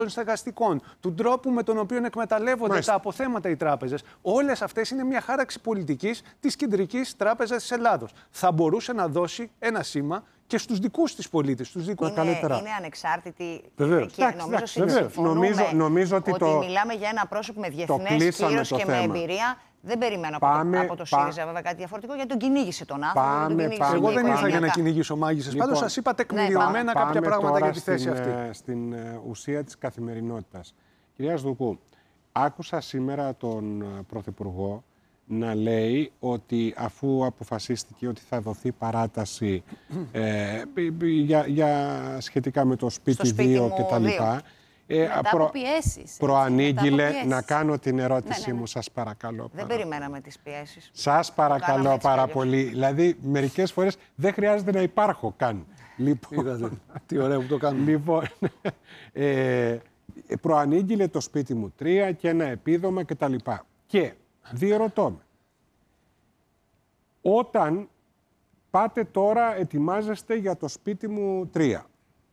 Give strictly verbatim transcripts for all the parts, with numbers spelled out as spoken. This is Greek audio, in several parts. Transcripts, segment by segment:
των στεγαστικών, του τρόπου με τον οποίο εκμεταλλεύονται Μάλιστα. τα αποθέματα οι τράπεζες. Όλες αυτές είναι μια χάραξη πολιτικής της Κεντρικής Τράπεζας της Ελλάδος. Θα μπορούσε να δώσει ένα σήμα και στους δικούς της πολίτες, στους δικούς είναι, καλύτερα. Είναι ανεξάρτητη. Βεβαίως. Και νομίζω, βεβαίως. Νομίζω, νομίζω ότι, ότι το, μιλάμε για ένα πρόσωπο με διεθνές κύρος και θέμα. με εμπειρία. Δεν περιμένω πάμε, από το, το ΣΥΡΙΖΑ πά... βέβαια κάτι διαφορετικό, γιατί τον κυνήγησε τον άνθρωπο. Πάμε, τον κυνήγησε πάμε, Εγώ δεν ήρθα για να τα... κυνηγήσω μάγισσες. Λοιπόν, πάντως σας είπα τεκμηριωμένα ναι, κάποια πράγματα για τη θέση στην, αυτή. Στην ουσία της καθημερινότητας. Κυρία Σδουκού, άκουσα σήμερα τον Πρωθυπουργό να λέει ότι αφού αποφασίστηκε ότι θα δοθεί παράταση ε, για, για σχετικά με το σπίτι δύο κτλ. Ε, προ, πιέσεις, προανήγγειλε έτσι, να κάνω την ερώτησή ναι, ναι, ναι. μου, σας παρακαλώ. Δεν πάρα. περιμέναμε τις πιέσεις. Σας παρακαλώ πάρα πολύ. Δηλαδή, μερικές φορές δεν χρειάζεται να υπάρχω καν. Λοιπόν, Είδατε, τι ωραίο που το κάνουμε. Λοιπόν, ε, προανήγγειλε το σπίτι μου τρία και ένα επίδομα κτλ. Και διερωτώ με, όταν πάτε τώρα ετοιμάζεστε για το σπίτι μου τρία,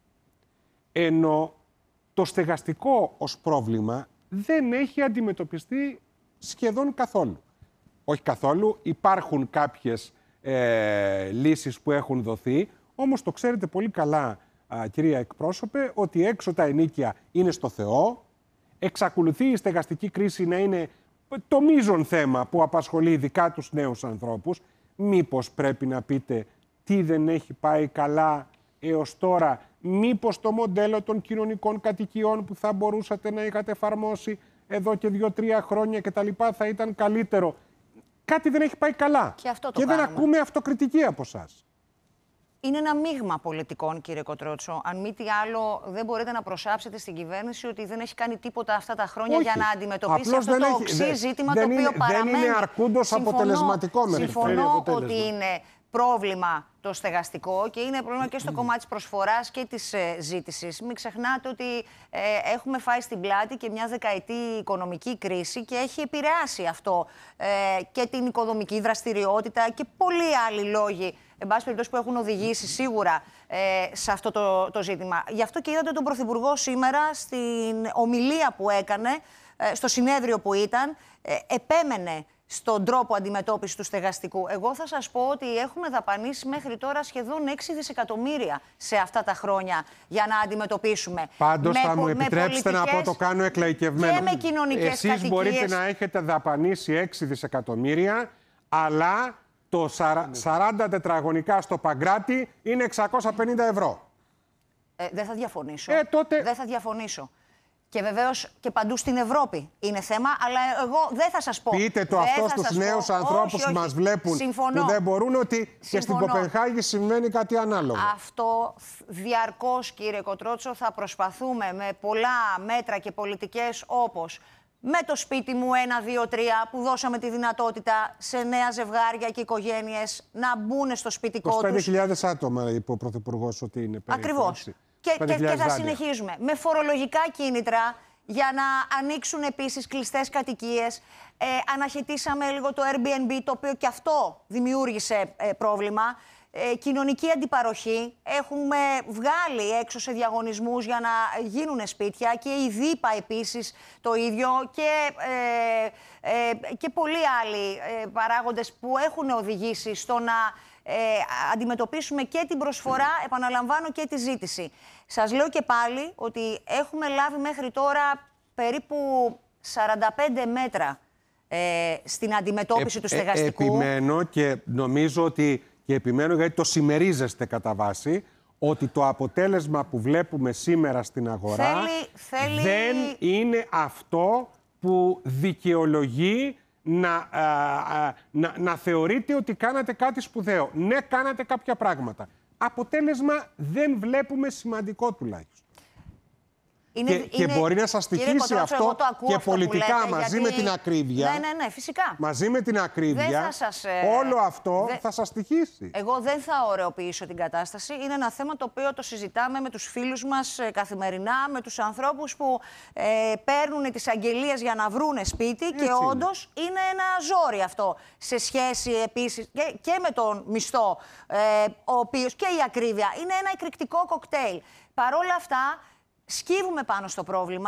ενώ το στεγαστικό ως πρόβλημα δεν έχει αντιμετωπιστεί σχεδόν καθόλου. Όχι καθόλου, υπάρχουν κάποιες ε, λύσεις που έχουν δοθεί, όμως το ξέρετε πολύ καλά, α, κυρία εκπρόσωπε, ότι έξω τα ενοίκια είναι στο Θεό, εξακολουθεί η στεγαστική κρίση να είναι το μείζον θέμα που απασχολεί ειδικά τους νέους ανθρώπους. Μήπως πρέπει να πείτε τι δεν έχει πάει καλά έως τώρα, μήπως το μοντέλο των κοινωνικών κατοικιών που θα μπορούσατε να είχατε εφαρμόσει εδώ και δύο-τρία χρόνια και τα λοιπά θα ήταν καλύτερο. Κάτι δεν έχει πάει καλά. Και, αυτό το και δεν ακούμε αυτοκριτική από εσάς. Είναι ένα μείγμα πολιτικών, κύριε Κοτρότσο. Αν μη τι άλλο, δεν μπορείτε να προσάψετε στην κυβέρνηση ότι δεν έχει κάνει τίποτα αυτά τα χρόνια Όχι. για να αντιμετωπίσει Απλώς αυτό το έχει, οξύ δεν, ζήτημα δεν το οποίο είναι, παραμένει. Δεν είναι αρκούντος αποτελεσματικό μέχρι Συμφωνώ ότι είναι πρόβλημα το στεγαστικό και είναι πρόβλημα και στο κομμάτι της προσφοράς και της ε, ζήτησης. Μην ξεχνάτε ότι ε, έχουμε φάει στην πλάτη και μια δεκαετή οικονομική κρίση και έχει επηρεάσει αυτό ε, και την οικοδομική δραστηριότητα και πολλοί άλλοι λόγοι, εν πάση περιπτώσει, που έχουν οδηγήσει σίγουρα ε, σε αυτό το, το ζήτημα. Γι' αυτό και είδατε τον Πρωθυπουργό σήμερα στην ομιλία που έκανε, ε, στο συνέδριο που ήταν, ε, επέμενε στον τρόπο αντιμετώπισης του στεγαστικού. Εγώ θα σας πω ότι έχουμε δαπανίσει μέχρι τώρα σχεδόν έξι δισεκατομμύρια σε αυτά τα χρόνια για να αντιμετωπίσουμε. Πάντως με, θα μου επιτρέψετε να πω το κάνω εκλαϊκευμένο. Και με κοινωνικές Εσείς κατοικίες. μπορείτε να έχετε δαπανίσει έξι δισεκατομμύρια, αλλά το σαράντα τετραγωνικά στο Παγκράτη είναι εξακόσια πενήντα ευρώ. Ε, δεν θα διαφωνήσω. Ε, τότε... Δεν θα διαφωνήσω. Και βεβαίως και παντού στην Ευρώπη είναι θέμα, αλλά εγώ δεν θα σας πω. Πείτε το αυτό στους νέους πω, ανθρώπους όχι, όχι. που μας βλέπουν, Συμφωνώ. που δεν μπορούν, ότι Συμφωνώ. και στην Κοπενχάγη συμβαίνει κάτι ανάλογο. Αυτό διαρκώς, κύριε Κοτρότσο, θα προσπαθούμε με πολλά μέτρα και πολιτικές, όπως με το σπίτι μου ένα, δύο, τρία, που δώσαμε τη δυνατότητα σε νέα ζευγάρια και οικογένειες να μπουν στο σπιτικό τους. είκοσι πέντε χιλιάδες άτομα είπε ο Πρωθυπουργός ότι είναι περίπου. Ακριβώς. Και, και, και θα συνεχίζουμε. Με φορολογικά κίνητρα για να ανοίξουν επίσης κλειστές κατοικίες. Ε, αναχαιτήσαμε λίγο το Airbnb, το οποίο και αυτό δημιούργησε ε, πρόβλημα. Ε, κοινωνική αντιπαροχή. Έχουμε βγάλει έξω σε διαγωνισμούς για να γίνουν σπίτια και η ΔΥΠΑ επίσης το ίδιο και, ε, ε, και πολλοί άλλοι ε, παράγοντες που έχουν οδηγήσει στο να ε, αντιμετωπίσουμε και την προσφορά, επαναλαμβάνω, και τη ζήτηση. Σας λέω και πάλι ότι έχουμε λάβει μέχρι τώρα περίπου σαράντα πέντε μέτρα ε, στην αντιμετώπιση ε, του στεγαστικού. Ε, επιμένω και νομίζω ότι και επιμένω γιατί το συμμερίζεστε κατά βάση, ότι το αποτέλεσμα που βλέπουμε σήμερα στην αγορά θέλει, θέλει... δεν είναι αυτό που δικαιολογεί να, α, α, να, να θεωρείτε ότι κάνατε κάτι σπουδαίο. Ναι, κάνατε κάποια πράγματα. Αποτέλεσμα δεν βλέπουμε σημαντικό τουλάχιστον. Είναι, και, είναι, και μπορεί να σας στοιχήσει αυτό και αυτό πολιτικά λέτε, μαζί γιατί... με την ακρίβεια. Ναι, ναι, ναι, φυσικά. Μαζί με την ακρίβεια, σας, ε... όλο αυτό δε... θα σας στοιχήσει. Εγώ δεν θα ωρεοποιήσω την κατάσταση. Είναι ένα θέμα το οποίο το συζητάμε με τους φίλους μας ε, καθημερινά, με τους ανθρώπους που ε, παίρνουν τις αγγελίες για να βρούνε σπίτι. Έτσι και όντως είναι. είναι ένα ζόρι αυτό. Σε σχέση επίσης και, και με τον μισθό, ε, ο οποίος και η ακρίβεια. Είναι ένα εκρηκτικό κοκτέιλ. Παρ' όλα αυτά, σκύβουμε πάνω στο πρόβλημα.